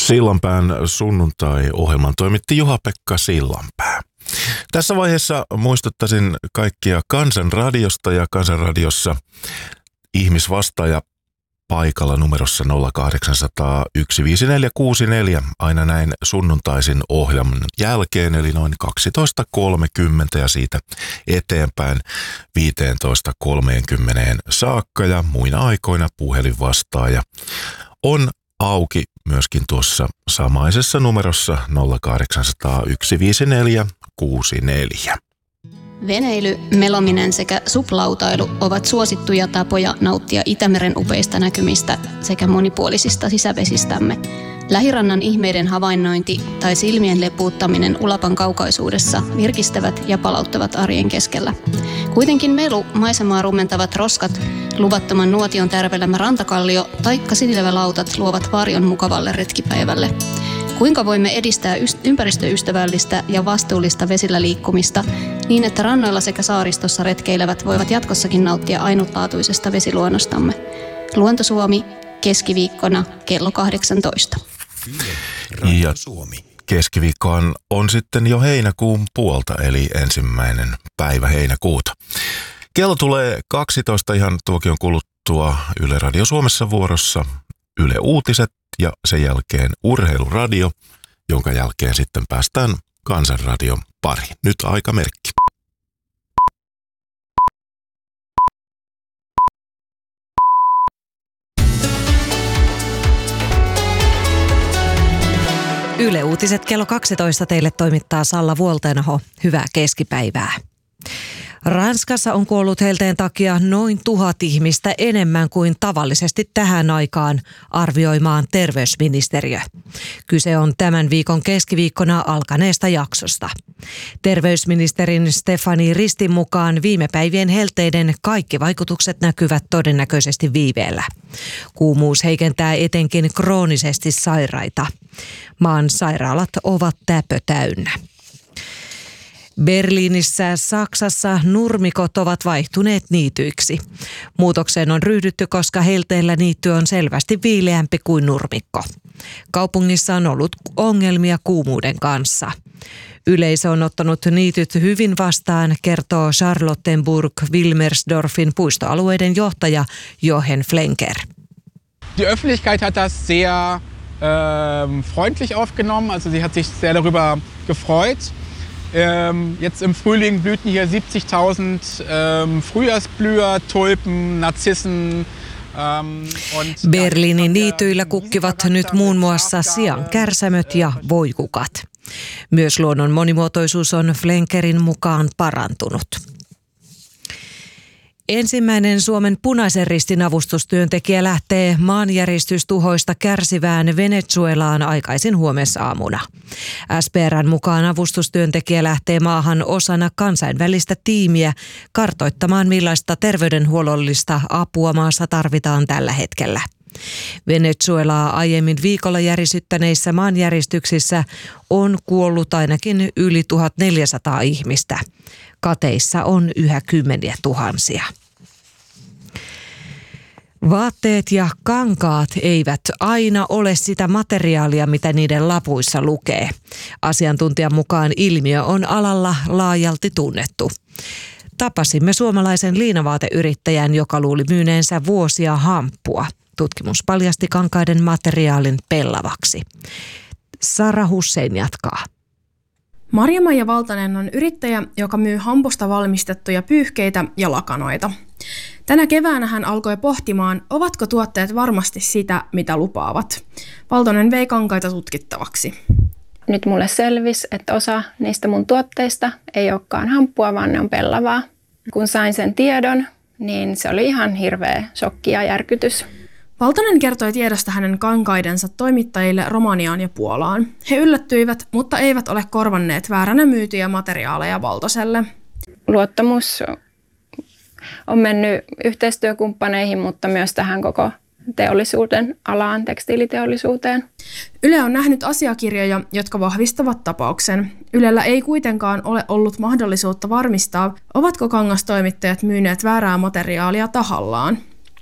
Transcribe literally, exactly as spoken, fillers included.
Sillanpään sunnuntai-ohjelman toimitti Juha-Pekka Sillanpää. Tässä vaiheessa muistuttaisin kaikkia Kansanradiosta ja Kansanradiossa ihmisvastaaja paikalla numerossa nolla kahdeksan nolla nolla yksi viisi neljä kuusi neljä aina näin sunnuntaisin ohjelman jälkeen, eli noin kaksitoista kolmekymmentä ja siitä eteenpäin viisitoista kolmekymmentä saakka ja muina aikoina puhelinvastaaja on auki myöskin tuossa samaisessa numerossa nolla kahdeksan nolla nolla yksi viisi neljä kuusi neljä. Veneily, melominen sekä suplautailu ovat suosittuja tapoja nauttia Itämeren upeista näkymistä sekä monipuolisista sisävesistämme. Lähirannan ihmeiden havainnointi tai silmien lepuuttaminen Ulapan kaukaisuudessa virkistävät ja palauttavat arjen keskellä. Kuitenkin melu, maisemaa rumentavat roskat, luvattoman nuotion tärvelemä rantakallio taikka sinilevälautat luovat varjon mukavalle retkipäivälle. Kuinka voimme edistää ympäristöystävällistä ja vastuullista vesillä liikkumista niin, että rannoilla sekä saaristossa retkeilevät voivat jatkossakin nauttia ainutlaatuisesta vesiluonnostamme? Luontosuomi keskiviikkona kello kahdeksantoista. Ja keskiviikkohan on sitten jo heinäkuun puolta, eli ensimmäinen päivä heinäkuuta. Kello tulee kaksitoista ihan tuokion kuluttua Yle Radio Suomessa vuorossa Yle Uutiset ja sen jälkeen Urheiluradio, jonka jälkeen sitten päästään Kansanradion pariin. Nyt aikamerkki. Yle Uutiset kello kaksitoista teille toimittaa Salla Vuoltenaho. Hyvää keskipäivää. Ranskassa on kuollut helteen takia noin tuhat ihmistä enemmän kuin tavallisesti tähän aikaan, arvioimaan terveysministeriö. Kyse on tämän viikon keskiviikkona alkaneesta jaksosta. Terveysministerin Stéphanie Ristin mukaan viime päivien helteiden kaikki vaikutukset näkyvät todennäköisesti viiveellä. Kuumuus heikentää etenkin kroonisesti sairaita. Maan sairaalat ovat täpö täynnä. Berliinissä, Saksassa nurmikot ovat vaihtuneet niityiksi. Muutokseen on ryhdytty, koska helteillä niitty on selvästi viileämpi kuin nurmikko. Kaupungissa on ollut ongelmia kuumuuden kanssa. Yleisö on ottanut niityt hyvin vastaan, kertoo Charlottenburg-Wilmersdorfin puistoalueiden johtaja Jochen Flenker. Die Öffentlichkeit hat das sehr äh, freundlich aufgenommen, also sie hat sich sehr darüber gefreut. Ähm, jetzt im Frühling blühten hier siebzigtausend ähm, Frühjahrsblüher, Tulpen, Narzissen. Ähm, und Berliinin niityillä kukkivat nyt muun muassa siankärsämöt ja voikukat. Myös luonnon monimuotoisuus on Flenkerin mukaan parantunut. Ensimmäinen Suomen Punaisen Ristin avustustyöntekijä lähtee maanjäristystuhoista kärsivään Venezuelaan aikaisin huomisaamuna. S P R:n mukaan avustustyöntekijä lähtee maahan osana kansainvälistä tiimiä kartoittamaan, millaista terveydenhuollollista apua maassa tarvitaan tällä hetkellä. Venezuelaa aiemmin viikolla järisyttäneissä maanjäristyksissä on kuollut ainakin yli tuhatneljäsataa ihmistä. Kateissa on yhä kymmeniä tuhansia. Vaatteet ja kankaat eivät aina ole sitä materiaalia, mitä niiden lapuissa lukee. Asiantuntijan mukaan ilmiö on alalla laajalti tunnettu. Tapasimme suomalaisen liinavaateyrittäjän, joka luuli myyneensä vuosia hamppua. Tutkimus paljasti kankaiden materiaalin pellavaksi. Sara Hussein jatkaa. Marja-Maija Valtanen on yrittäjä, joka myy hampusta valmistettuja pyyhkeitä ja lakanoita. Tänä keväänä hän alkoi pohtimaan, ovatko tuotteet varmasti sitä, mitä lupaavat. Valtonen vei kankaita tutkittavaksi. Nyt mulle selvisi, että osa niistä mun tuotteista ei olekaan hamppua, vaan ne on pellavaa. Kun sain sen tiedon, niin se oli ihan hirveä shokki ja järkytys. Valtonen kertoi tiedosta hänen kankaidensa toimittajille Romaniaan ja Puolaan. He yllättyivät, mutta eivät ole korvanneet vääränä myytyjä materiaaleja Valtoselle. Luottamus on mennyt yhteistyökumppaneihin, mutta myös tähän koko teollisuuden alaan, tekstiiliteollisuuteen. Yle on nähnyt asiakirjoja, jotka vahvistavat tapauksen. Ylellä ei kuitenkaan ole ollut mahdollisuutta varmistaa, ovatko kangastoimittajat myyneet väärää materiaalia tahallaan.